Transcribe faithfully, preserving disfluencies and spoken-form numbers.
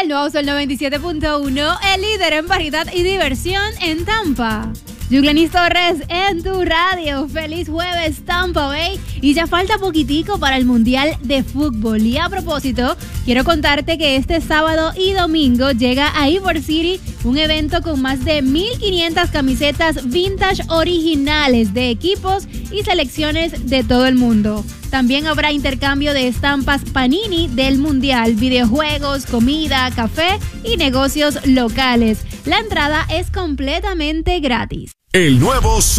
El nuevo Sol noventa y siete punto uno, el líder en variedad y diversión en Tampa. Yuglenis Torres en tu radio. Feliz jueves, Tampa Bay. Y ya falta poquitico para el Mundial de Fútbol. Y a propósito, quiero contarte que este sábado y domingo llega a Ybor City un evento con más de mil quinientas camisetas vintage originales de equipos y selecciones de todo el mundo. También habrá intercambio de estampas Panini del Mundial, videojuegos, comida, café y negocios locales. La entrada es completamente gratis. El nuevo